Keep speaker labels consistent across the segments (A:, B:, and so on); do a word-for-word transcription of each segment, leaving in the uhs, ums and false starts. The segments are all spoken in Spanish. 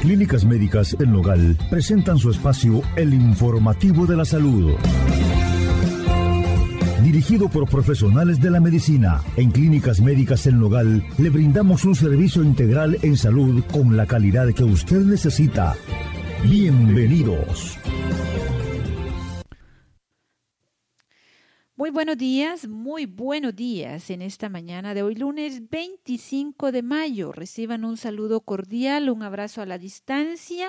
A: Clínicas Médicas El Nogal presentan su espacio El Informativo de la Salud. Dirigido por profesionales de la medicina, en Clínicas Médicas El Nogal le brindamos un servicio integral en salud con la calidad que usted necesita. Bienvenidos.
B: Muy buenos días, muy buenos días en esta mañana de hoy, lunes veinticinco de mayo. Reciban un saludo cordial, un abrazo a la distancia,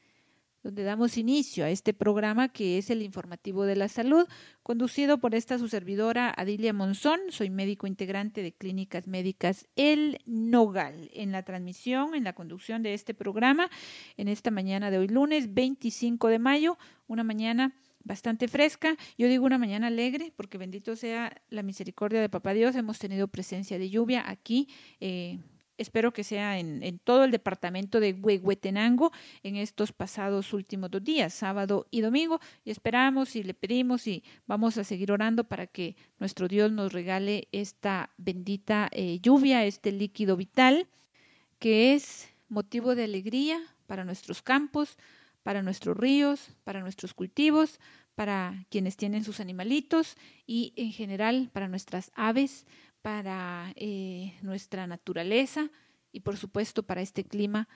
B: donde damos inicio a este programa que es el Informativo de la Salud, conducido por esta su servidora Adilia Monzón. Soy médico integrante de Clínicas Médicas El Nogal. En la transmisión, en la conducción de este programa, en esta mañana de hoy, lunes veinticinco de mayo, una mañana bastante fresca. Yo digo una mañana alegre porque bendito sea la misericordia de Papá Dios. Hemos tenido presencia de lluvia aquí, eh, espero que sea en, en todo el departamento de Huehuetenango en estos pasados últimos dos días, sábado y domingo, y esperamos y le pedimos y vamos a seguir orando para que nuestro Dios nos regale esta bendita eh, lluvia, este líquido vital que es motivo de alegría para nuestros campos, para nuestros ríos, para nuestros cultivos, para quienes tienen sus animalitos y en general para nuestras aves, para eh, nuestra naturaleza y por supuesto para este clima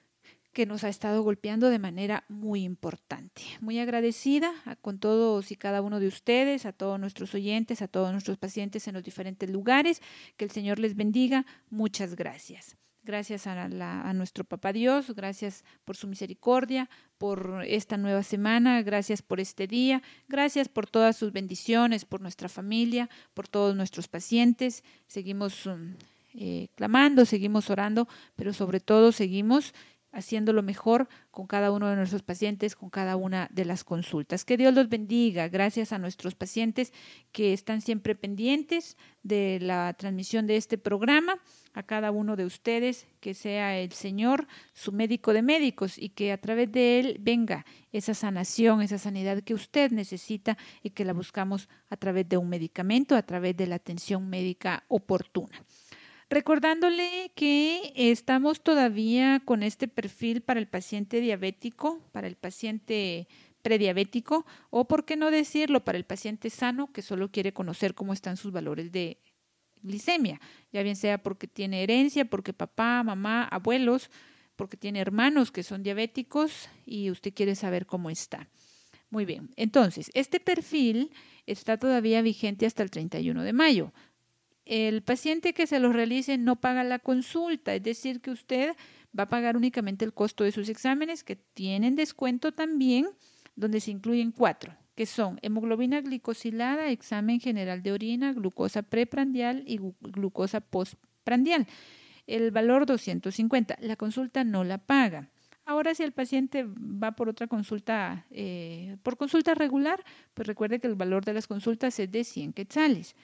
B: que nos ha estado golpeando de manera muy importante. Muy agradecida a, con todos y cada uno de ustedes, a todos nuestros oyentes, a todos nuestros pacientes en los diferentes lugares. Que el Señor les bendiga. Muchas gracias. Gracias a, la, a nuestro Papá Dios, gracias por su misericordia, por esta nueva semana, gracias por este día, gracias por todas sus bendiciones, por nuestra familia, por todos nuestros pacientes. Seguimos um, eh, clamando, seguimos orando, pero sobre todo seguimos haciendo lo mejor con cada uno de nuestros pacientes, con cada una de las consultas. Que Dios los bendiga. Gracias a nuestros pacientes que están siempre pendientes de la transmisión de este programa, a cada uno de ustedes, que sea el Señor su médico de médicos y que a través de Él venga esa sanación, esa sanidad que usted necesita y que la buscamos a través de un medicamento, a través de la atención médica oportuna. Recordándole que estamos todavía con este perfil para el paciente diabético, para el paciente prediabético o, por qué no decirlo, para el paciente sano que solo quiere conocer cómo están sus valores de glicemia, ya bien sea porque tiene herencia, porque papá, mamá, abuelos, porque tiene hermanos que son diabéticos y usted quiere saber cómo está. Muy bien, entonces, este perfil está todavía vigente hasta el treinta y uno de mayo. El paciente que se lo realice no paga la consulta, es decir, que usted va a pagar únicamente el costo de sus exámenes, que tienen descuento también, donde se incluyen cuatro, que son hemoglobina glicosilada, examen general de orina, glucosa preprandial y glucosa postprandial. El valor doscientos cincuenta, la consulta no la paga. Ahora, si el paciente va por otra consulta, eh, por consulta regular, pues recuerde que el valor de las consultas es de cien quetzales.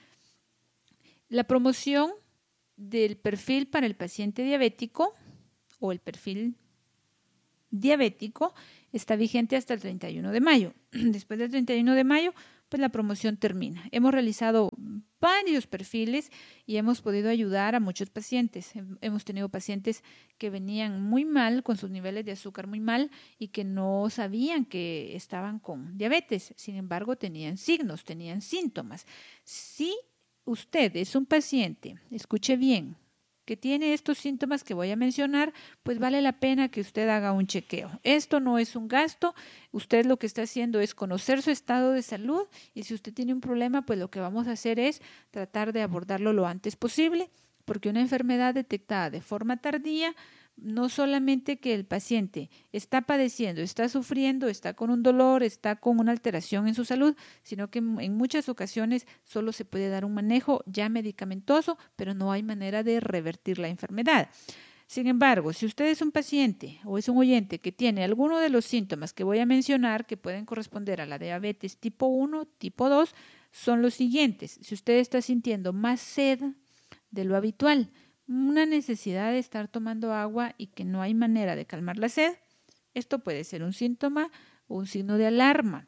B: La promoción del perfil para el paciente diabético o el perfil diabético está vigente hasta el treinta y uno de mayo. Después del treinta y uno de mayo, pues la promoción termina. Hemos realizado varios perfiles y hemos podido ayudar a muchos pacientes. Hemos tenido pacientes que venían muy mal, con sus niveles de azúcar muy mal y que no sabían que estaban con diabetes. Sin embargo, tenían signos, tenían síntomas. Sí. Usted es un paciente, escuche bien, que tiene estos síntomas que voy a mencionar, pues vale la pena que usted haga un chequeo. Esto no es un gasto, usted lo que está haciendo es conocer su estado de salud y si usted tiene un problema, pues lo que vamos a hacer es tratar de abordarlo lo antes posible, porque una enfermedad detectada de forma tardía, no solamente que el paciente está padeciendo, está sufriendo, está con un dolor, está con una alteración en su salud, sino que en muchas ocasiones solo se puede dar un manejo ya medicamentoso, pero no hay manera de revertir la enfermedad. Sin embargo, si usted es un paciente o es un oyente que tiene alguno de los síntomas que voy a mencionar, que pueden corresponder a la diabetes tipo uno, tipo dos, son los siguientes. Si usted está sintiendo más sed de lo habitual, una necesidad de estar tomando agua y que no hay manera de calmar la sed, esto puede ser un síntoma o un signo de alarma.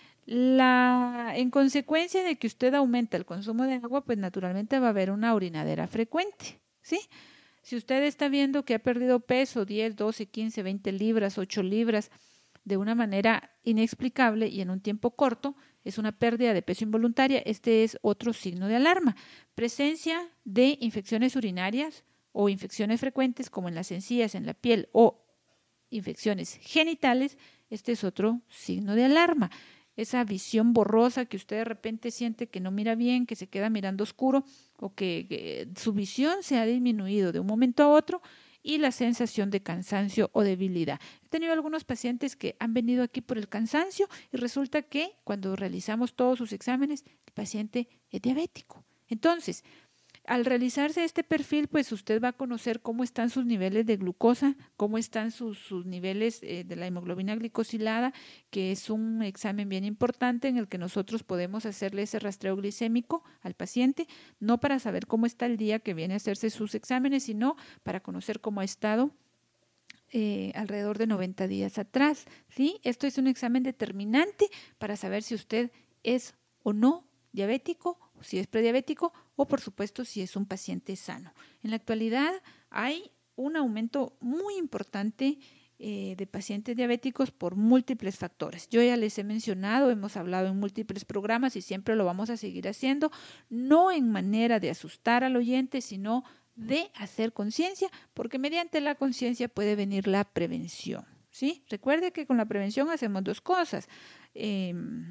B: La, en consecuencia de que usted aumenta el consumo de agua, pues naturalmente va a haber una orinadera frecuente, ¿sí? Si usted está viendo que ha perdido peso, diez, doce, quince, veinte libras, ocho libras, de una manera inexplicable y en un tiempo corto, es una pérdida de peso involuntaria. Este es otro signo de alarma. Presencia de infecciones urinarias o infecciones frecuentes como en las encías, en la piel o infecciones genitales. Este es otro signo de alarma. Esa visión borrosa que usted de repente siente que no mira bien, que se queda mirando oscuro o que, que su visión se ha disminuido de un momento a otro, y la sensación de cansancio o debilidad. He tenido algunos pacientes que han venido aquí por el cansancio y resulta que cuando realizamos todos sus exámenes, el paciente es diabético. Entonces, al realizarse este perfil, pues usted va a conocer cómo están sus niveles de glucosa, cómo están sus, sus niveles eh, de la hemoglobina glicosilada, que es un examen bien importante en el que nosotros podemos hacerle ese rastreo glicémico al paciente, no para saber cómo está el día que viene a hacerse sus exámenes, sino para conocer cómo ha estado eh, alrededor de noventa días atrás, ¿sí? Esto es un examen determinante para saber si usted es o no diabético, si es prediabético o por supuesto si es un paciente sano. En la actualidad hay un aumento muy importante eh, de pacientes diabéticos por múltiples factores. Yo ya les he mencionado, hemos hablado en múltiples programas y siempre lo vamos a seguir haciendo, no en manera de asustar al oyente, sino de hacer conciencia, porque mediante la conciencia puede venir la prevención, ¿sí? Recuerde que con la prevención hacemos dos cosas. Eh,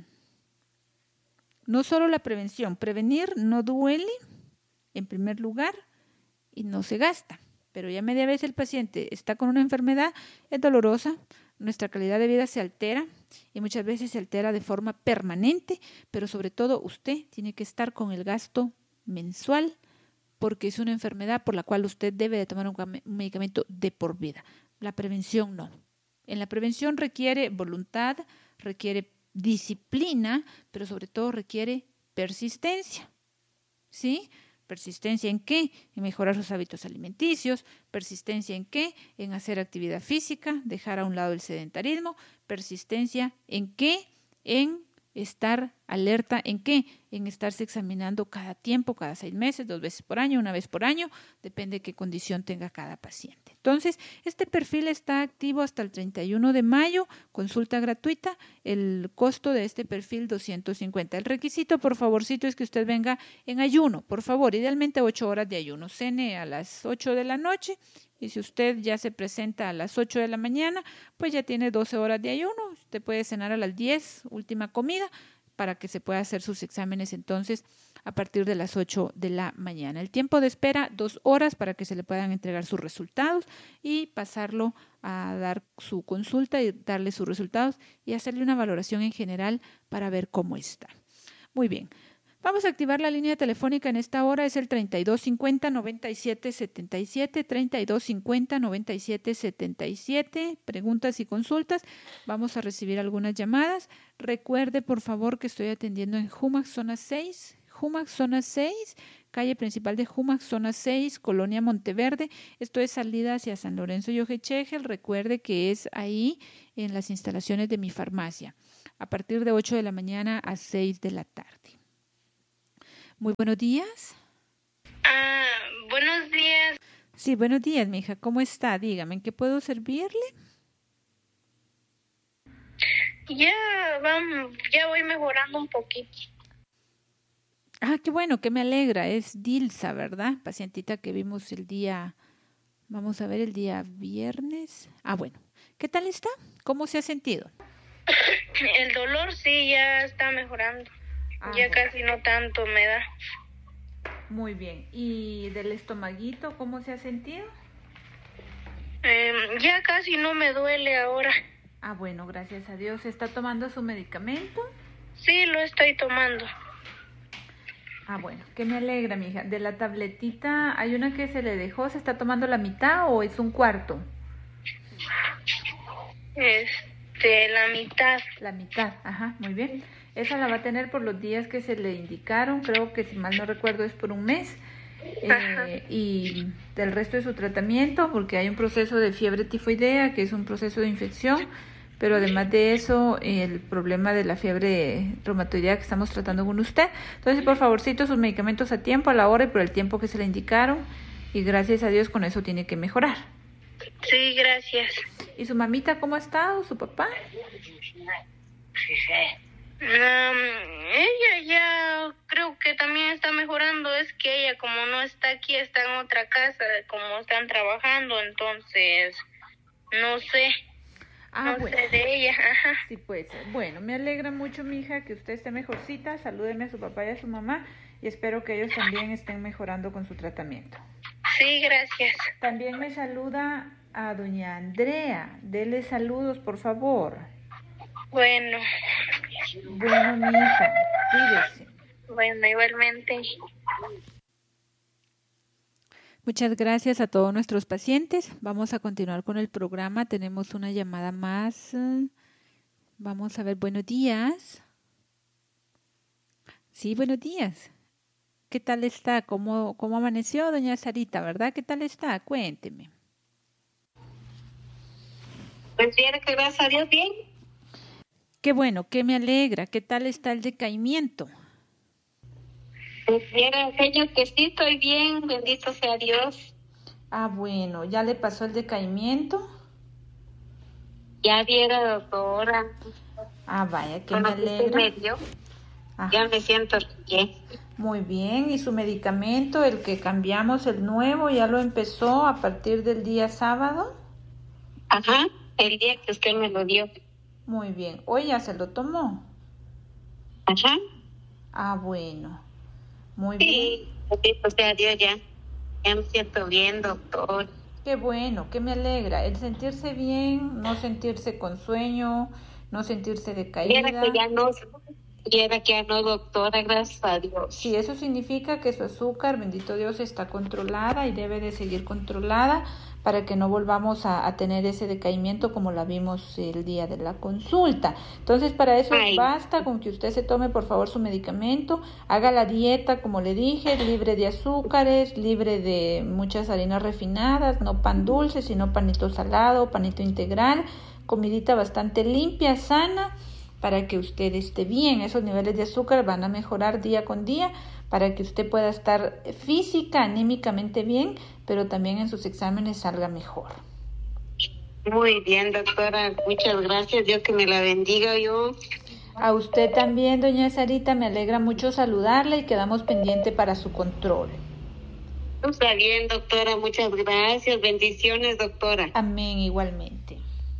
B: No solo la prevención, prevenir no duele en primer lugar y no se gasta, pero ya media vez el paciente está con una enfermedad, es dolorosa, nuestra calidad de vida se altera y muchas veces se altera de forma permanente, pero sobre todo usted tiene que estar con el gasto mensual porque es una enfermedad por la cual usted debe de tomar un medicamento de por vida. La prevención no. En la prevención requiere voluntad, requiere disciplina, pero sobre todo requiere persistencia, ¿sí? ¿Persistencia en qué? En mejorar sus hábitos alimenticios. ¿Persistencia en qué? En hacer actividad física, dejar a un lado el sedentarismo. ¿Persistencia en qué? En estar alerta en qué, en estarse examinando cada tiempo, cada seis meses, dos veces por año, una vez por año, depende de qué condición tenga cada paciente. Entonces, este perfil está activo hasta el treinta y uno de mayo, consulta gratuita, el costo de este perfil doscientos cincuenta. El requisito, por favorcito, es que usted venga en ayuno, por favor, idealmente ocho horas de ayuno, cene a las ocho de la noche. Y si usted ya se presenta a las ocho de la mañana, pues ya tiene doce horas de ayuno. Usted puede cenar a las diez, última comida, para que se pueda hacer sus exámenes entonces a partir de las ocho de la mañana. El tiempo de espera, dos horas para que se le puedan entregar sus resultados y pasarlo a dar su consulta y darle sus resultados y hacerle una valoración en general para ver cómo está. Muy bien. Vamos a activar la línea telefónica en esta hora, es el treinta y dos cincuenta, noventa y siete setenta y siete, treinta y dos cincuenta, noventa y siete setenta y siete, preguntas y consultas. Vamos a recibir algunas llamadas. Recuerde, por favor, que estoy atendiendo en Jumax Zona seis, Jumax Zona seis, calle principal de Jumax Zona seis, Colonia Monteverde. Esto es salida hacia San Lorenzo y Ojechegel. Recuerde que es ahí en las instalaciones de mi farmacia, a partir de ocho de la mañana a seis de la tarde. Muy buenos días.
C: Ah, buenos días.
B: Sí, buenos días, mija. ¿Cómo está? Dígame, ¿en qué puedo servirle?
C: Ya vamos, ya voy mejorando un poquito.
B: Ah, qué bueno, que me alegra. Es Dilsa, ¿verdad? Pacientita que vimos el día, vamos a ver, el día viernes. Ah, bueno. ¿Qué tal está? ¿Cómo se ha sentido?
C: El dolor sí ya está mejorando. Ah, ya bueno. Casi no tanto me da.
B: Muy bien. ¿Y del estomaguito cómo se ha sentido?
C: Eh, ya casi no me duele ahora.
B: Ah, bueno, gracias a Dios. ¿Está tomando su medicamento?
C: Sí, lo estoy tomando.
B: Ah, bueno, que me alegra, mija. De la tabletita, ¿hay una que se le dejó? ¿Se está tomando la mitad o es un cuarto?
C: Este, la mitad.
B: La mitad, ajá, muy bien. Esa la va a tener por los días que se le indicaron, creo que si mal no recuerdo es por un mes, eh, y del resto de su tratamiento, porque hay un proceso de fiebre tifoidea, que es un proceso de infección, pero además de eso, el problema de la fiebre reumatoidea que estamos tratando con usted. Entonces, por favorcito, sus medicamentos a tiempo, a la hora y por el tiempo que se le indicaron, y gracias a Dios con eso tiene que mejorar.
C: Sí, gracias.
B: ¿Y su mamita cómo ha estado, su papá?
C: Um, ella ya creo que también está mejorando. Es que ella como no está aquí, está en otra casa, como están trabajando, entonces no sé.
B: Ah,
C: no
B: bueno.
C: sé de ella. Ajá.
B: Sí, pues, bueno, me alegra mucho, mi hija, que usted esté mejorcita. Salúdeme a su papá y a su mamá y espero que ellos también estén mejorando con su tratamiento.
C: Sí, gracias.
B: También me saluda a doña Andrea. Dele saludos, por favor.
C: Bueno.
B: Bueno, mi hija, cuídese.
C: Bueno, igualmente.
B: Muchas gracias a todos nuestros pacientes. Vamos a continuar con el programa. Tenemos una llamada más. Vamos a ver, buenos días. Sí, buenos días. ¿Qué tal está? ¿Cómo, cómo amaneció, doña Sarita, verdad? ¿Qué tal está? Cuénteme.
D: Pues bien, que gracias a Dios, bien.
B: Qué bueno, que me alegra. ¿Qué tal está el decaimiento?
D: Pues bien, señor, que sí estoy bien, bendito sea Dios.
B: Ah, bueno, ¿ya le pasó el decaimiento?
D: Ya viera, doctora.
B: Ah, vaya, que
D: Con
B: me
D: lo que usted
B: alegra.
D: me dio,
B: Ajá.
D: ya me siento bien.
B: Muy bien, ¿y su medicamento, el que cambiamos, el nuevo, ya lo empezó a partir del día sábado?
D: Ajá, el día que usted me lo dio.
B: Muy bien, ¿hoy ya se lo tomó?
D: Ajá.
B: Ah, bueno, muy
D: Sí,
B: bien.
D: bendito sea Dios, ya. Ya me siento bien, doctor.
B: Qué bueno, que me alegra. El sentirse bien, no sentirse con sueño, no sentirse decaída.
D: Viera que ya no, viera que ya no, doctora, gracias a Dios.
B: Sí, eso significa que su azúcar, bendito Dios, está controlada y debe de seguir controlada para que no volvamos a, a tener ese decaimiento como la vimos el día de la consulta. Entonces, para eso
D: Ay.
B: basta con que usted se tome, por favor, su medicamento, haga la dieta, como le dije, libre de azúcares, libre de muchas harinas refinadas, no pan dulce, sino panito salado, panito integral, comidita bastante limpia, sana, para que usted esté bien. Esos niveles de azúcar van a mejorar día con día para que usted pueda estar física, anímicamente bien, pero también en sus exámenes salga mejor.
D: Muy bien, doctora, muchas gracias, Dios que me la bendiga yo.
B: A usted también, doña Sarita, me alegra mucho saludarla y quedamos pendiente para su control.
D: Está bien, doctora, muchas gracias, bendiciones, doctora.
B: Amén, igualmente.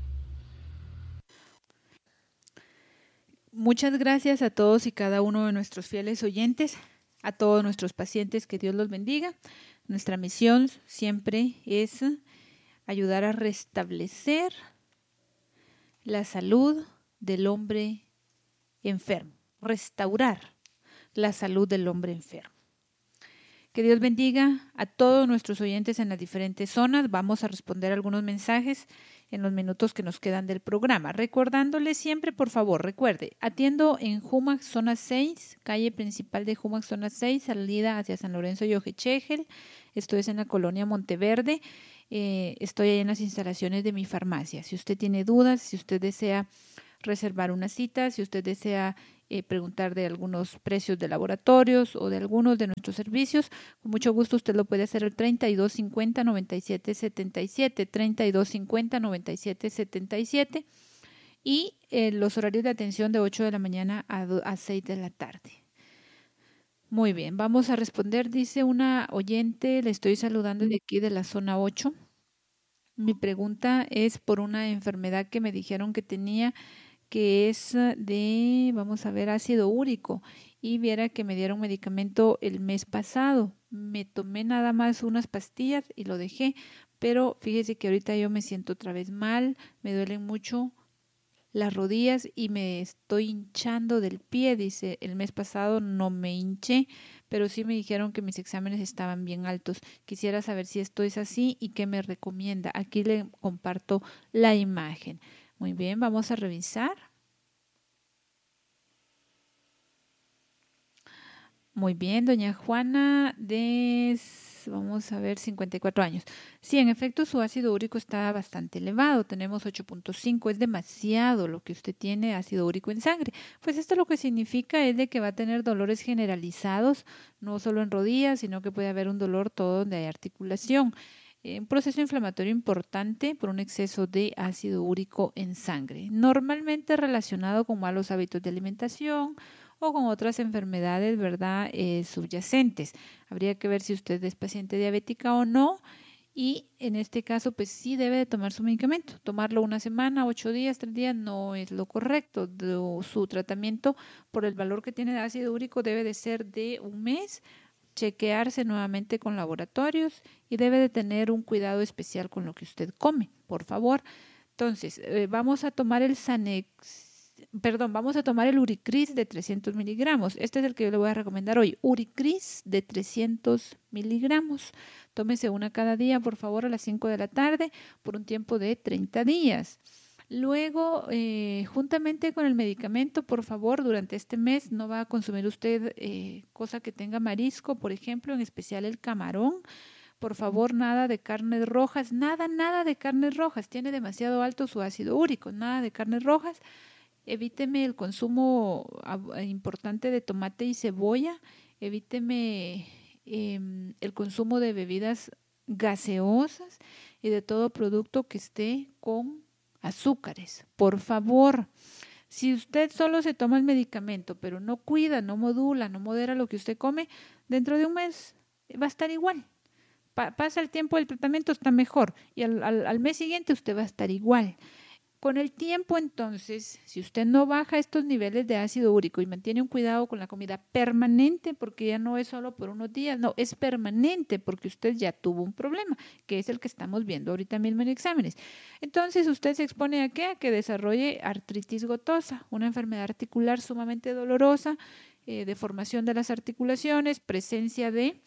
B: Muchas gracias a todos y cada uno de nuestros fieles oyentes, a todos nuestros pacientes, que Dios los bendiga. Nuestra misión siempre es ayudar a restablecer la salud del hombre enfermo, restaurar la salud del hombre enfermo. Que Dios bendiga a todos nuestros oyentes en las diferentes zonas. Vamos a responder algunos mensajes en los minutos que nos quedan del programa. Recordándoles siempre, por favor, recuerde, atiendo en Jumax Zona seis, calle principal de Jumax Zona seis, salida hacia San Lorenzo y Ojechegel. Esto es en la colonia Monteverde. Eh, estoy ahí en las instalaciones de mi farmacia. Si usted tiene dudas, si usted desea reservar una cita, si usted desea eh, preguntar de algunos precios de laboratorios o de algunos de nuestros servicios, con mucho gusto usted lo puede hacer al treinta y dos cincuenta, noventa y siete setenta y siete, treinta y dos cincuenta, noventa y siete setenta y siete y eh, los horarios de atención de ocho de la mañana a, a seis de la tarde. Muy bien, vamos a responder, dice una oyente, le estoy saludando de aquí de la zona ocho. Mi pregunta es por una enfermedad que me dijeron que tenía, que es de, vamos a ver, ácido úrico, y viera que me dieron medicamento el mes pasado. Me tomé nada más unas pastillas y lo dejé, pero fíjese que ahorita yo me siento otra vez mal, me duelen mucho las rodillas y me estoy hinchando del pie. Dice, el mes pasado no me hinché, pero sí me dijeron que mis exámenes estaban bien altos. Quisiera saber si esto es así y qué me recomienda. Aquí le comparto la imagen. Muy bien, vamos a revisar. Muy bien, doña Juana, des, vamos vamos a ver, cincuenta y cuatro años. Sí, en efecto, su ácido úrico está bastante elevado. Tenemos ocho punto cinco, es demasiado lo que usted tiene ácido úrico en sangre. Pues esto lo que significa es de que va a tener dolores generalizados, no solo en rodillas, sino que puede haber un dolor todo donde hay articulación. Un proceso inflamatorio importante por un exceso de ácido úrico en sangre, normalmente relacionado con malos hábitos de alimentación o con otras enfermedades, ¿verdad?, eh, subyacentes. Habría que ver si usted es paciente diabética o no, y en este caso, pues sí debe de tomar su medicamento. Tomarlo una semana, ocho días, tres días no es lo correcto. De, su tratamiento por el valor que tiene de ácido úrico debe de ser de un mes, chequearse nuevamente con laboratorios y debe de tener un cuidado especial con lo que usted come, por favor. Entonces, eh, vamos a tomar el Sanex, perdón, vamos a tomar el Uricris de trescientos miligramos. Este es el que yo le voy a recomendar hoy, Uricris de trescientos miligramos. Tómese una cada día, por favor, a las cinco de la tarde por un tiempo de treinta días. Luego, eh, juntamente con el medicamento, por favor, durante este mes no va a consumir usted eh, cosa que tenga marisco, por ejemplo, en especial el camarón. Por favor, nada de carnes rojas, nada, nada de carnes rojas. Tiene demasiado alto su ácido úrico, nada de carnes rojas. Evíteme el consumo importante de tomate y cebolla. Evíteme eh, el consumo de bebidas gaseosas y de todo producto que esté con azúcares, por favor. Si usted solo se toma el medicamento, pero no cuida, no modula, no modera lo que usted come, dentro de un mes va a estar igual. Pa- pasa el tiempo del tratamiento, está mejor, y al, al, al mes siguiente usted va a estar igual. Con el tiempo, entonces, si usted no baja estos niveles de ácido úrico y mantiene un cuidado con la comida permanente, porque ya no es solo por unos días, no, es permanente porque usted ya tuvo un problema, que es el que estamos viendo ahorita mismo en exámenes. Entonces, usted se expone a qué? A que desarrolle artritis gotosa, una enfermedad articular sumamente dolorosa, eh, deformación de las articulaciones, presencia de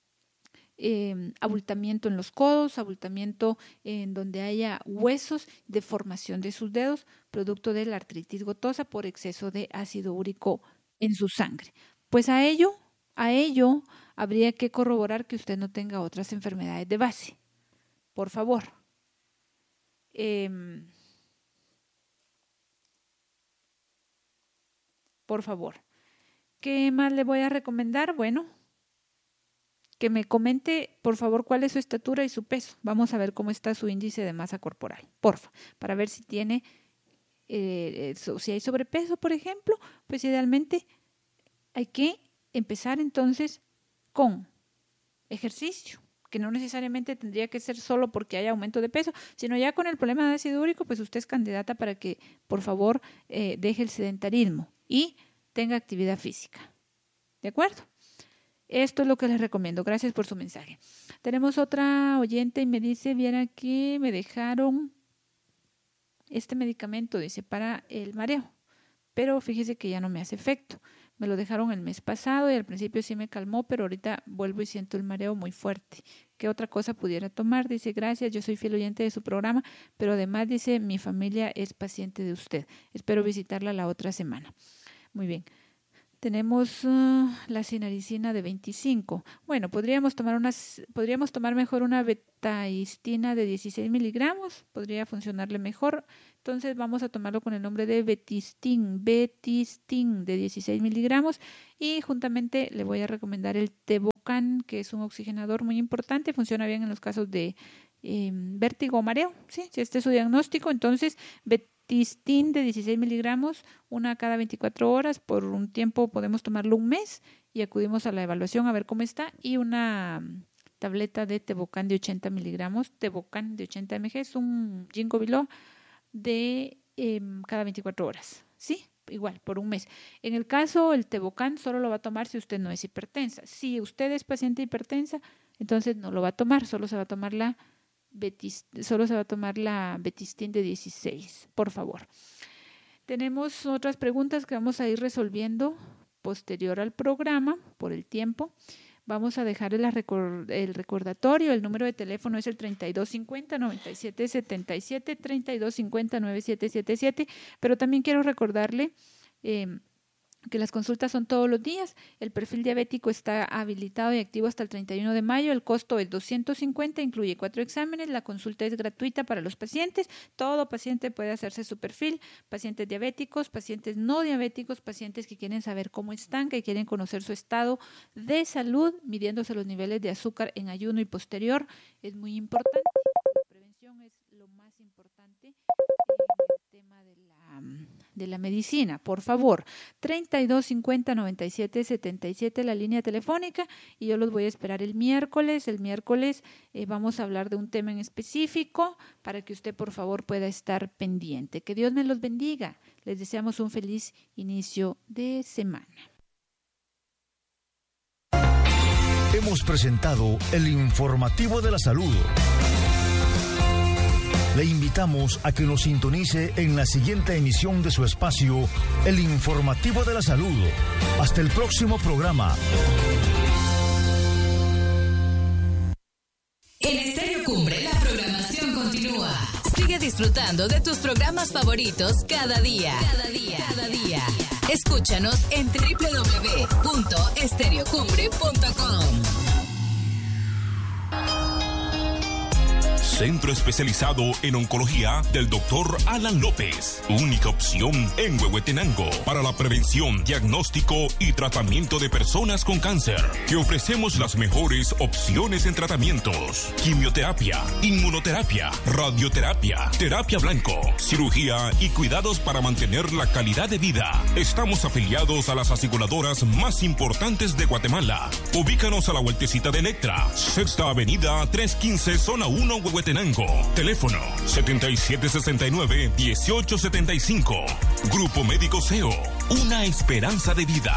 B: Eh, abultamiento en los codos, abultamiento en donde haya huesos, deformación de sus dedos, producto de la artritis gotosa por exceso de ácido úrico en su sangre. Pues a ello, a ello habría que corroborar que usted no tenga otras enfermedades de base. Por favor. Eh, por favor. ¿Qué más le voy a recomendar? Bueno, que me comente, por favor, cuál es su estatura y su peso. Vamos a ver cómo está su índice de masa corporal, porfa, para ver si tiene, eh, si hay sobrepeso, por ejemplo, pues idealmente hay que empezar entonces con ejercicio, que no necesariamente tendría que ser solo porque haya aumento de peso, sino ya con el problema de ácido úrico, pues usted es candidata para que, por favor, eh, deje el sedentarismo y tenga actividad física. ¿De acuerdo? Esto es lo que les recomiendo. Gracias por su mensaje. Tenemos otra oyente y me dice, viera que me dejaron este medicamento, dice, para el mareo, pero fíjese que ya no me hace efecto. Me lo dejaron el mes pasado y al principio sí me calmó, pero ahorita vuelvo y siento el mareo muy fuerte. ¿Qué otra cosa pudiera tomar? Dice, gracias, yo soy fiel oyente de su programa, pero además dice, mi familia es paciente de usted. Espero visitarla la otra semana. Muy bien. Tenemos uh, la cinaricina de veinticinco. Bueno, podríamos tomar unas, podríamos tomar mejor una betaistina de dieciséis miligramos. Podría funcionarle mejor. Entonces vamos a tomarlo con el nombre de Betistin, Betistin de dieciséis miligramos. Y juntamente le voy a recomendar el Tevocan, que es un oxigenador muy importante. Funciona bien en los casos de eh, vértigo o mareo. ¿Sí? Si este es su diagnóstico, entonces Betistin. Tistin de dieciséis miligramos, una cada veinticuatro horas, por un tiempo podemos tomarlo un mes y acudimos a la evaluación a ver cómo está, y una tableta de Tevocan de ochenta miligramos, Tevocan de ochenta miligramos, es un ginkgo biloba de eh, cada veinticuatro horas, ¿sí? Igual, por un mes. En el caso, el Tevocan solo lo va a tomar si usted no es hipertensa. Si usted es paciente hipertensa, entonces no lo va a tomar, solo se va a tomar la Betis, solo se va a tomar la Betistin de dieciséis, por favor. Tenemos otras preguntas que vamos a ir resolviendo posterior al programa por el tiempo. Vamos a dejar el, record, el recordatorio. El número de teléfono es el treinta y dos cincuenta, noventa y siete setenta y siete, treinta y dos cincuenta, noventa y siete setenta y siete, pero también quiero recordarle eh, que las consultas son todos los días. El perfil diabético está habilitado y activo hasta el treinta y uno de mayo. El costo es doscientos cincuenta, incluye cuatro exámenes. La consulta es gratuita para los pacientes. Todo paciente puede hacerse su perfil. Pacientes diabéticos, pacientes no diabéticos, pacientes que quieren saber cómo están, que quieren conocer su estado de salud, midiéndose los niveles de azúcar en ayuno y posterior. Es muy importante. La prevención es lo más importante en el tema de la... de la medicina. Por favor, treinta y dos cincuenta noventa y siete setenta y siete la línea telefónica, y yo los voy a esperar el miércoles. El miércoles eh, vamos a hablar de un tema en específico para que usted por favor pueda estar pendiente. Que Dios me los bendiga. Les deseamos un feliz inicio de semana.
A: Hemos presentado el informativo de la salud. Le invitamos a que nos sintonice en la siguiente emisión de su espacio, El Informativo de la Salud. Hasta el próximo programa.
E: En Estéreo Cumbre la programación continúa. Sigue disfrutando de tus programas favoritos cada día. Cada día, cada día. Escúchanos en doble u doble u doble u punto estéreo cumbre punto com.
F: Centro especializado en oncología del doctor Alan López. Única opción en Huehuetenango para la prevención, diagnóstico y tratamiento de personas con cáncer. Te ofrecemos las mejores opciones en tratamientos: quimioterapia, inmunoterapia, radioterapia, terapia blanco, cirugía y cuidados para mantener la calidad de vida. Estamos afiliados a las aseguradoras más importantes de Guatemala. Ubícanos a la vueltecita de Electra, Sexta Avenida trescientos quince, Zona uno, Huehuetenango. Teléfono setenta y siete sesenta y nueve, dieciocho setenta y cinco. Grupo Médico C E O, una esperanza de vida.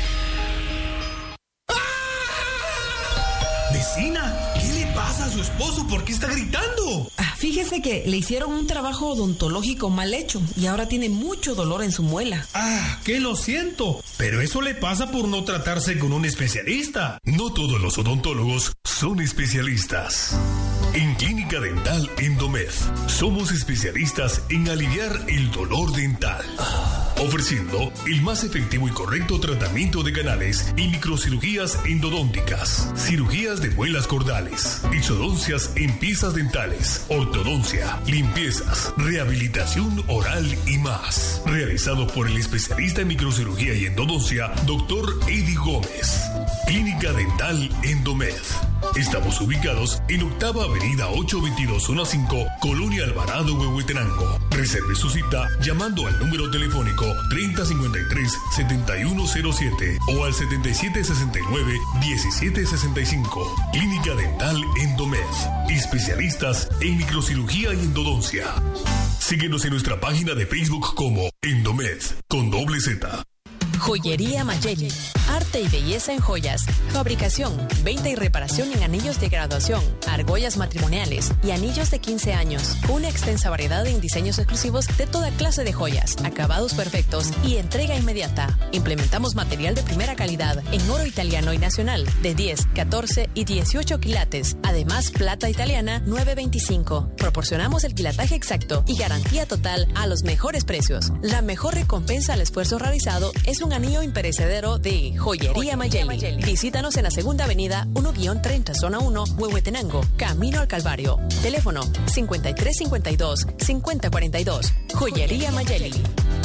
G: Vecina, ¿qué le pasa a su esposo? ¿Por qué está gritando?
H: Ah, fíjese que le hicieron un trabajo odontológico mal hecho y ahora tiene mucho dolor en su muela.
G: Ah, que lo siento, pero eso le pasa por no tratarse con un especialista.
I: No todos los odontólogos son especialistas. En Clínica Dental Endomed somos especialistas en aliviar el dolor dental, ofreciendo el más efectivo y correcto tratamiento de canales y microcirugías endodónticas, cirugías de muelas cordales, exodoncias en piezas dentales, ortodoncia, limpiezas, rehabilitación oral y más. Realizado por el especialista en microcirugía y endodoncia, doctor Eddie Gómez. Clínica Dental Endomed. Estamos ubicados en Octava Avenida ochocientos veintidós, Zona cinco, Colonia Alvarado, Huehuetenango. Reserve su cita llamando al número telefónico treinta cincuenta y tres, setenta y uno cero siete o al setenta y siete sesenta y nueve, diecisiete sesenta y cinco. Clínica Dental Endomed. Especialistas en microcirugía y endodoncia. Síguenos en nuestra página de Facebook como Endomed con doble Z.
E: Joyería Mayeli, arte y belleza en joyas, fabricación, venta y reparación en anillos de graduación, argollas matrimoniales y anillos de quince años. Una extensa variedad en diseños exclusivos de toda clase de joyas, acabados perfectos y entrega inmediata. Implementamos material de primera calidad en oro italiano y nacional de diez, catorce y dieciocho quilates. Además, plata italiana nueve veinticinco. Proporcionamos el quilataje exacto y garantía total a los mejores precios. La mejor recompensa al esfuerzo realizado es un anillo imperecedero de Joyería Mayeli. Visítanos en la Segunda Avenida uno treinta, Zona uno, Huehuetenango, Camino al Calvario. Teléfono cincuenta y tres cincuenta y dos, cincuenta cuarenta y dos. Joyería Mayeli.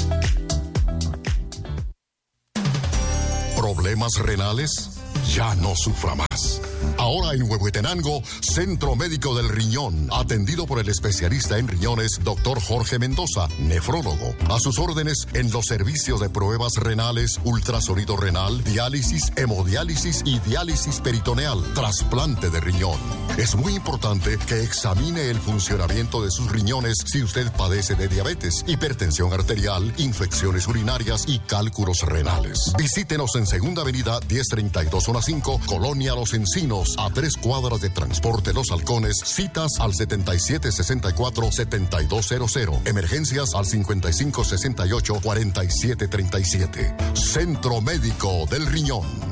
J: ¿Problemas renales? Ya no sufra más. Ahora en Huehuetenango, Centro Médico del Riñón, atendido por el especialista en riñones, doctor Jorge Mendoza, nefrólogo. A sus órdenes en los servicios de pruebas renales, ultrasonido renal, diálisis, hemodiálisis y diálisis peritoneal, trasplante de riñón. Es muy importante que examine el funcionamiento de sus riñones si usted padece de diabetes, hipertensión arterial, infecciones urinarias y cálculos renales. Visítenos en Segunda Avenida diez treinta y dos, Zona cinco, Colonia Los Encinos, a tres cuadras de Transporte Los Halcones. Citas al setenta y siete sesenta y cuatro, setenta y dos cero cero. Emergencias al cincuenta y cinco sesenta y ocho, cuarenta y siete treinta y siete. Centro Médico del Riñón.